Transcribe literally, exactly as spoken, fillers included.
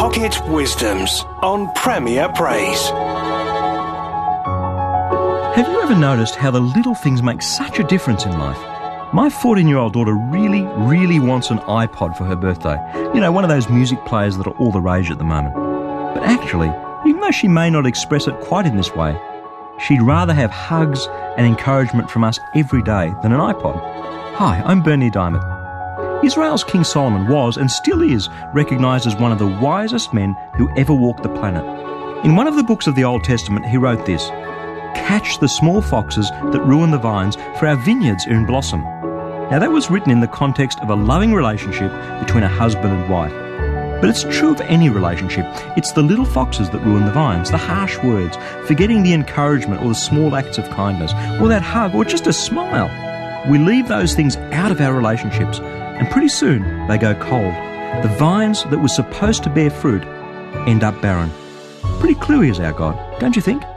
Pocket Wisdoms on Premier Praise. Have you ever noticed how the little things make such a difference in life? My fourteen-year-old daughter really, really wants an iPod for her birthday. You know, one of those music players that are all the rage at the moment. But actually, even though she may not express it quite in this way, she'd rather have hugs and encouragement from us every day than an iPod. Hi, I'm Bernie Diamond. Israel's King Solomon was, and still is, recognised as one of the wisest men who ever walked the planet. In one of the books of the Old Testament, he wrote this: "Catch the small foxes that ruin the vines, for our vineyards are in blossom." Now that was written in the context of a loving relationship between a husband and wife. But it's true of any relationship. It's the little foxes that ruin the vines, the harsh words, forgetting the encouragement or the small acts of kindness, or that hug, or just a smile. We leave those things out of our relationships, and pretty soon they go cold. The vines that were supposed to bear fruit end up barren. Pretty cluey is our God, don't you think?